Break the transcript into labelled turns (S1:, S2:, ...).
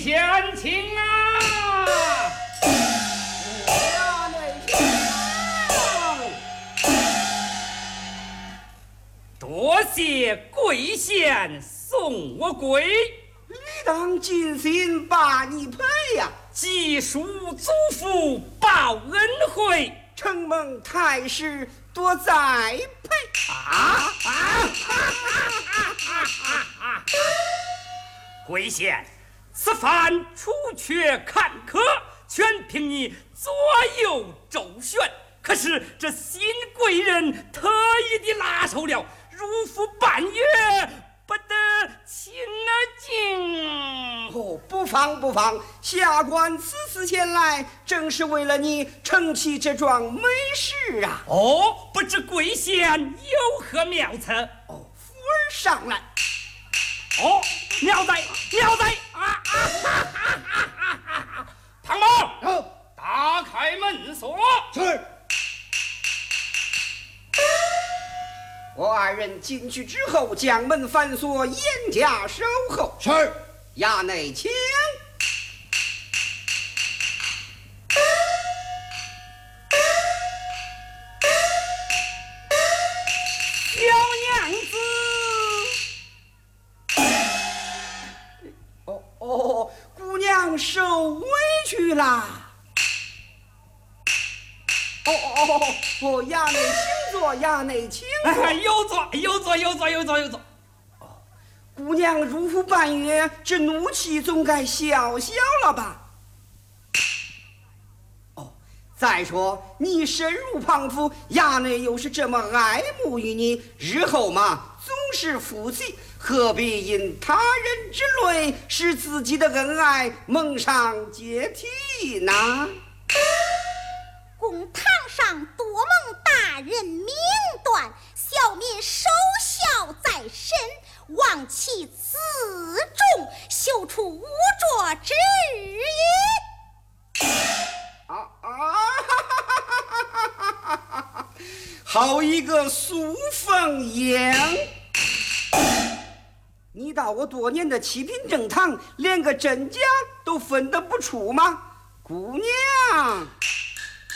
S1: 贤请啊！
S2: 衙内请。
S1: 多谢贵贤送我归，
S2: 理当尽心把你陪呀。
S1: 既属祖父报恩惠，
S2: 承蒙太师多栽培。
S1: 贵贤，此番除却坎坷，全凭你左右周旋。可是这新贵人特意的拉手了，入府半月，不得亲近。
S2: 哦，不妨不妨，下官此次前来，正是为了你成其这桩美事啊。
S1: 哦，不知贵贤有何妙策？
S2: 哦，扶儿上来。
S1: 哦，妙哉妙哉！唐某，打开门锁。
S2: 是。我二人进去之后，将门反锁，严加守候。
S3: 是。
S2: 衙内请。
S1: 小娘子。
S2: 姑娘受委屈啦。衙内请坐，衙内请坐。
S1: 有座。
S2: 姑娘入府半月，这怒气总该消消了吧？再说你深入庞府，衙内又是这么爱慕于你，日后嘛总是夫妻，何必因他人之累，使自己的恩爱蒙上阶梯呢？
S4: 公堂上多蒙大人明断，小民守孝在身，望其自重，修出无拙之意。
S2: 好一个苏凤英！你到我多年的七品正堂，连个真假都分得不出吗？姑娘，